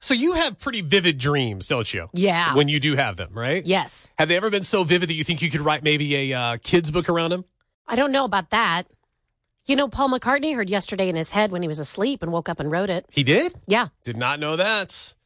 So you have pretty vivid dreams, don't you? Yeah. When you do have them, right? Yes. Have they ever been so vivid that you think you could write maybe a kid's book around them? I don't know about that. You know, Paul McCartney heard Yesterday in his head when he was asleep and woke up and wrote it. He did? Yeah. Did not know that.